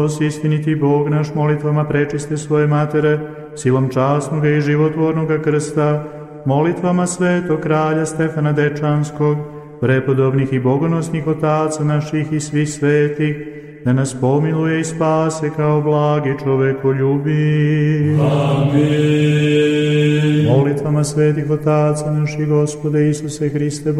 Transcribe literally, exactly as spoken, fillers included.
Istiniti Bog naš, molitvama prečiste svoje matere, silom časnoga i životvornoga krsta, molitvama svetog kralja Stefana Dečanskog, prepodobnih i bogonosnih otaca naših i svih svetih, da nas pomiluje i spase kao blagi čovekoljubi. Amin. Molitvama svetih otaca naših, Gospode Isuse Hriste,